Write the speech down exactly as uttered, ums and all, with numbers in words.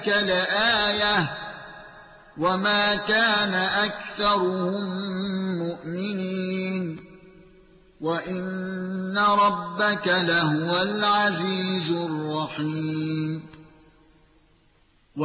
لآية وما كان أكثرهم مؤمنين وإن ربك لهو العزيز الرحيم